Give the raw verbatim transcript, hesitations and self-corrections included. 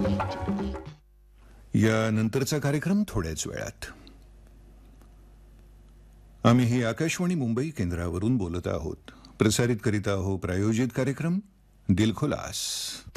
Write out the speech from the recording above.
यानंतरचा कार्यक्रम थोड्याच वेळात. आम्ही ही आकाशवाणी मुंबई केंद्रावरून बोलत आहोत. प्रसारित करीत आहोत प्रायोजित कार्यक्रम दिल खुलास.